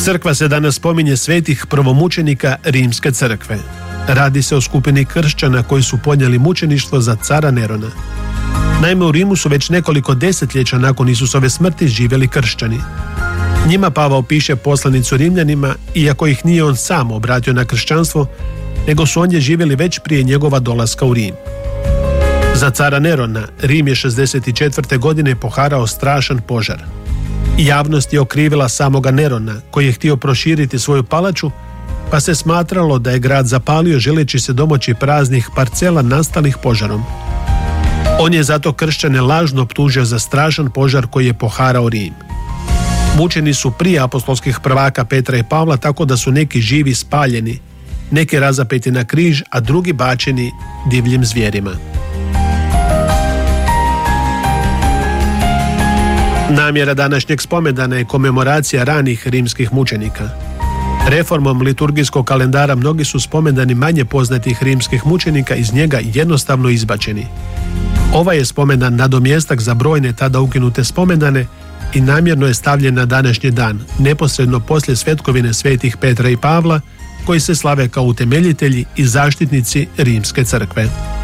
Crkva se danas spominje svetih prvomučenika Rimske crkve. Radi se o skupini kršćana koji su podnijeli mučeništvo za cara Nerona. Naime, u Rimu su već nekoliko desetljeća nakon Isusove smrti živjeli kršćani. Njima Pavao piše poslanicu Rimljanima, iako ih nije on sam obratio na kršćanstvo, nego su ondje živjeli već prije njegova dolaska u Rim. Za cara Nerona, Rim je 64. godine poharao strašan požar. Javnost je okrivila samoga Nerona, koji je htio proširiti svoju palaču, pa se smatralo da je grad zapalio želeći se domoći praznih parcela nastalih požarom. On je zato kršćane lažno optužio za strašan požar koji je poharao Rim. Mučeni su prije apostolskih prvaka Petra i Pavla, tako da su neki živi spaljeni, neki razapeti na križ, a drugi bačeni divljim zvijerima. Namjera današnjeg spomendana je komemoracija ranih rimskih mučenika. Reformom liturgijskog kalendara mnogi su spomendani manje poznatih rimskih mučenika iz njega jednostavno izbačeni. Ovaj je spomendan nadomjestak za brojne tada ukinute spomendane i namjerno je stavljen na današnji dan, neposredno poslije svetkovine svetih Petra i Pavla, koji se slave kao utemeljitelji i zaštitnici Rimske crkve.